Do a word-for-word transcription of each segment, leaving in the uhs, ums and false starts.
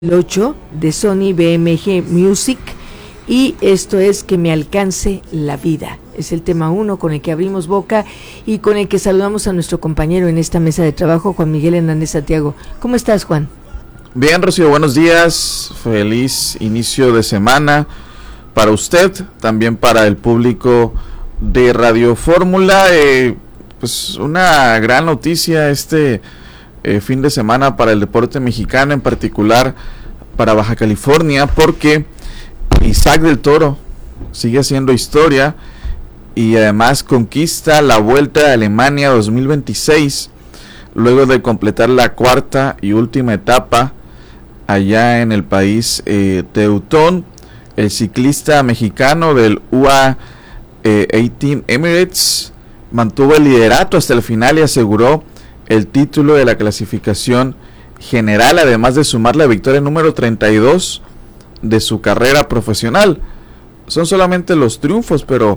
El ocho de Sony B M G Music, y esto es Que me alcance la vida. Es el tema uno con el que abrimos boca y con el que saludamos a nuestro compañero en esta mesa de trabajo, Juan Miguel Hernández Santiago. ¿Cómo estás, Juan? Bien, Rocío, buenos días, feliz inicio de semana para usted, también para el público de Radio Fórmula. Eh, pues una gran noticia este Eh, fin de semana para el deporte mexicano, en particular para Baja California, porque Isaac del Toro sigue haciendo historia y además conquista la Vuelta a Alemania dos mil veintiséis luego de completar la cuarta y última etapa allá en el país eh, teutón. El ciclista mexicano del U A E dieciocho Emirates mantuvo el liderato hasta el final y aseguró el título de la clasificación general, además de sumar la victoria número treinta y dos de su carrera profesional. Son solamente los triunfos, pero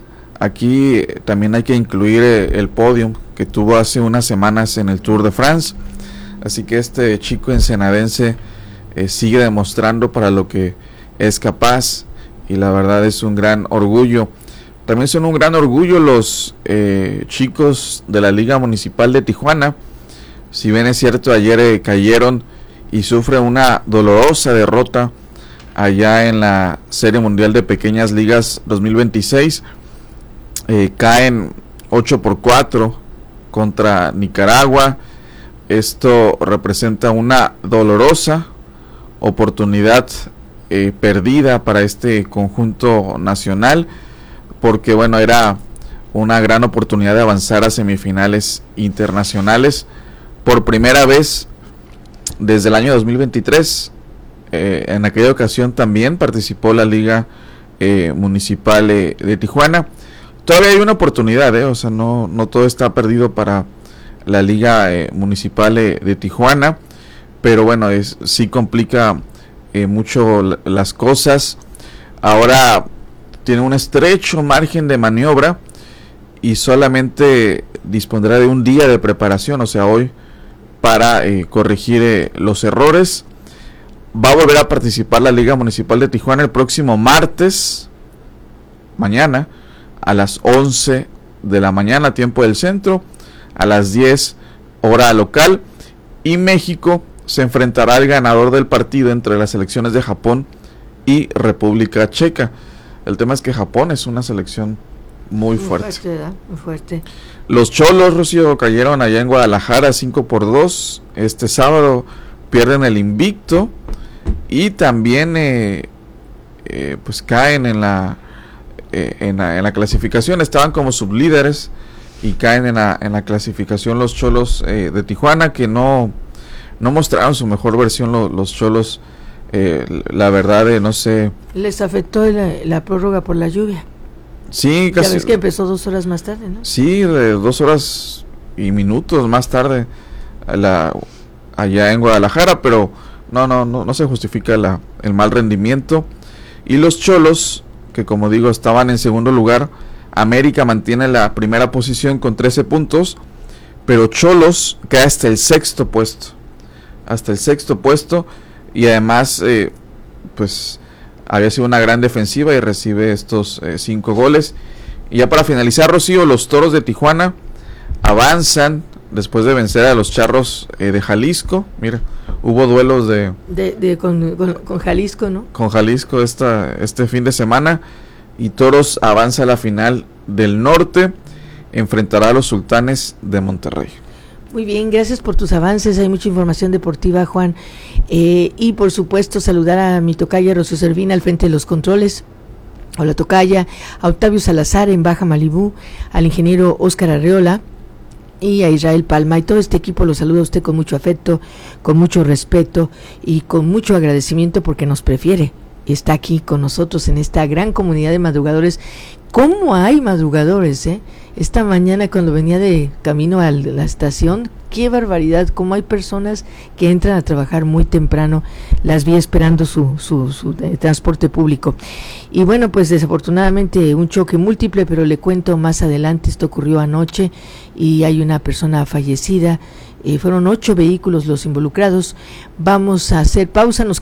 aquí también hay que incluir el podium que tuvo hace unas semanas en el Tour de France. Así que este chico ensenadense eh, sigue demostrando para lo que es capaz, y la verdad es un gran orgullo. También son un gran orgullo los eh, chicos de la Liga Municipal de Tijuana. Si bien es cierto, ayer eh, cayeron y sufren una dolorosa derrota allá en la Serie Mundial de Pequeñas Ligas dos mil veintiséis. Eh, caen ocho por cuatro contra Nicaragua. Esto representa una dolorosa oportunidad eh, perdida para este conjunto nacional, porque bueno, era una gran oportunidad de avanzar a semifinales internacionales por primera vez desde el año dos mil veintitrés. Eh, en aquella ocasión también participó la Liga eh, Municipal eh, de Tijuana. Todavía hay una oportunidad, eh, o sea, no, no todo está perdido para la Liga eh, Municipal eh, de Tijuana, pero bueno, es, sí complica eh, mucho las cosas. Ahora tiene un estrecho margen de maniobra y solamente dispondrá de un día de preparación, o sea, hoy, para eh, corregir eh, los errores. Va a volver a participar la Liga Municipal de Tijuana el próximo martes, mañana, a las once de la mañana, tiempo del centro, a las diez, hora local, y México se enfrentará al ganador del partido entre las selecciones de Japón y República Checa. El tema es que Japón es una selección muy, muy fuerte. fuerte ¿verdad? Muy fuerte. Los Cholos, Rocío, cayeron allá en Guadalajara cinco por dos. Este sábado pierden el invicto y también eh, eh, pues caen en la, eh, en la en la clasificación. Estaban como sublíderes y caen en la, en la clasificación los Cholos eh, de Tijuana, que no, no mostraron su mejor versión lo, los Cholos. Eh, la verdad, eh, no sé. Les afectó la, la prórroga por la lluvia. Sí, casi. Ya ves que empezó dos horas más tarde, ¿no? Sí, de dos horas y minutos más tarde la, allá en Guadalajara, pero no, no, no, no se justifica la, el mal rendimiento. Y los Cholos, que como digo estaban en segundo lugar, América mantiene la primera posición con trece puntos, pero Cholos cae hasta el sexto puesto, hasta el sexto puesto. Y además, eh, pues había sido una gran defensiva y recibe estos eh, cinco goles. Y ya para finalizar, Rocío, los Toros de Tijuana avanzan después de vencer a los Charros eh, de Jalisco. Mira, hubo duelos de, de, de con, con, con Jalisco, ¿no? Con Jalisco esta, este fin de semana. Y Toros avanza a la final del norte, enfrentará a los Sultanes de Monterrey. Muy bien, gracias por tus avances, hay mucha información deportiva, Juan, eh, y por supuesto saludar a mi tocaya Rocío Servina al frente de los controles. Hola tocaya, a Octavio Salazar en Baja Malibú, al ingeniero Óscar Arreola y a Israel Palma, y todo este equipo lo saluda a usted con mucho afecto, con mucho respeto y con mucho agradecimiento porque nos prefiere, está aquí con nosotros en esta gran comunidad de madrugadores. ¿Cómo hay madrugadores, eh? Esta mañana cuando venía de camino a la estación, qué barbaridad, cómo hay personas que entran a trabajar muy temprano, las vi esperando su, su, su eh, transporte público. Y bueno, pues desafortunadamente un choque múltiple, pero le cuento más adelante, esto ocurrió anoche y hay una persona fallecida, eh, fueron ocho vehículos los involucrados. Vamos a hacer pausa, nos